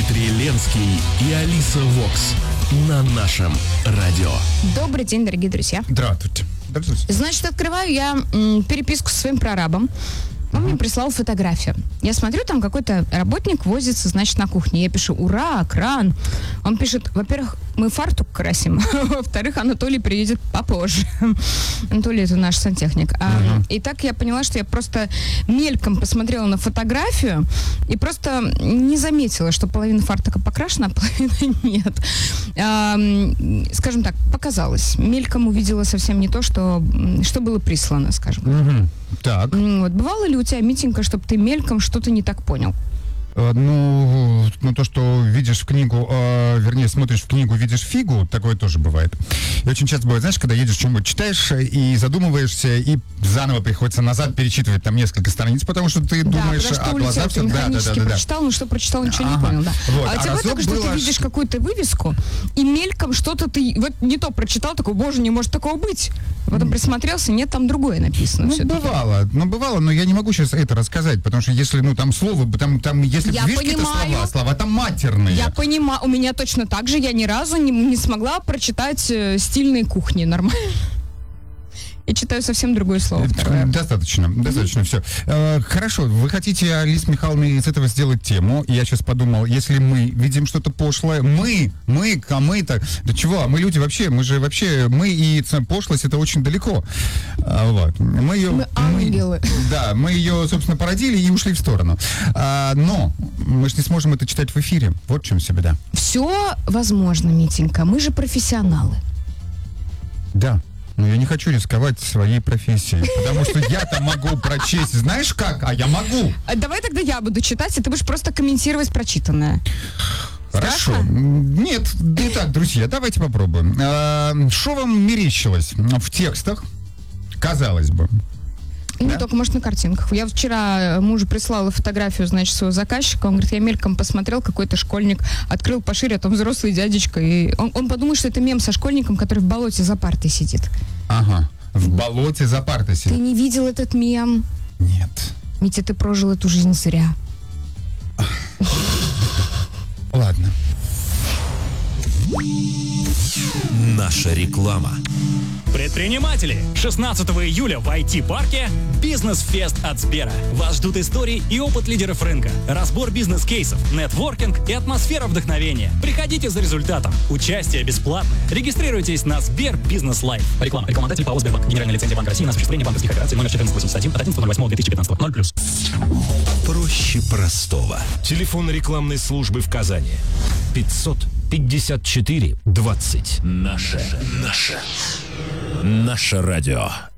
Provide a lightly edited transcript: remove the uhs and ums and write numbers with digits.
Дмитрий Ленский и Алиса Вокс на нашем радио. Добрый день, дорогие друзья. Здравствуйте. Значит, открываю я переписку со своим прорабом. Он мне прислал фотографию. Я смотрю, там какой-то работник возится, значит, на кухне. Я пишу: ура, кран. Он пишет: во-первых, мы фартук красим. Во-вторых, Анатолий приедет попозже. Анатолий — это наш сантехник. И так я поняла, что я просто мельком посмотрела на фотографию и просто не заметила, что половина фартука покрашена, а половина нет. Скажем так, показалось. Мельком увидела совсем не то, что было прислано, скажем. Так. Вот. Бывало ли у тебя, Митенька, чтобы ты мельком что-то не так понял? Ну, то, что видишь в книгу, вернее, смотришь в книгу, видишь фигу, такое тоже бывает. И очень часто бывает, знаешь, когда едешь, что-нибудь читаешь и задумываешься, и заново приходится назад перечитывать там несколько страниц, потому что ты думаешь, а глаза все... Да. Прочитал, но что прочитал, ничего не понял, да. Вот. А у тебя бывает так, что ты видишь какую-то вывеску, и мельком что-то ты вот не то прочитал, такой: боже, не может такого быть. Потом присмотрелся, нет, там другое написано. Бывало, но я не могу сейчас это рассказать, потому что если, там слово, там если я видишь какие-то слова там матерные. Я понимаю, у меня точно так же, я ни разу не смогла прочитать стильные кухни нормально. Я читаю совсем другое слово. Достаточно, все. Хорошо, вы хотите, Алиса Михайловна, из этого сделать тему. Я сейчас подумал, если мы видим что-то пошлое, мы-то, да чего, мы люди вообще, мы и пошлость — это очень далеко. Вот. Мы ангелы. Мы ее, собственно, породили и ушли в сторону. Но мы же не сможем это читать в эфире. Вот в чем вся беда. Все возможно, Митенька, мы же профессионалы. Да. Но я не хочу рисковать своей профессией, потому что я-то могу прочесть, знаешь как, а я могу. Давай тогда я буду читать, и ты будешь просто комментировать прочитанное. Хорошо. Нет, итак, друзья, давайте попробуем. Что вам мерещилось в текстах, казалось бы? Не только, может, на картинках. Я вчера мужу прислала фотографию, значит, своего заказчика. Он говорит: я мельком посмотрел, какой-то школьник открыл пошире, а там взрослый дядечка. И он подумал, что это мем со школьником, который в болоте за партой сидит. Ага, в болоте за партой сидит. Ты не видел этот мем? Нет. Митя, ты прожил эту жизнь зря. Ладно. Наша реклама. Предприниматели! 16 июля в IT-парке «Бизнес-фест» от Сбера. Вас ждут истории и опыт лидеров рынка, разбор бизнес-кейсов, нетворкинг и атмосфера вдохновения. Приходите за результатом. Участие бесплатное. Регистрируйтесь на Сбер Бизнес Лайф. Реклама. Рекламодатель ПАО «Сбербанк». Генеральная лицензия Банка России на осуществление банковских операций номер 1481 от 11.08.2015. 0+. Проще простого. Телефон рекламной службы в Казани. 554 20. Наше радио.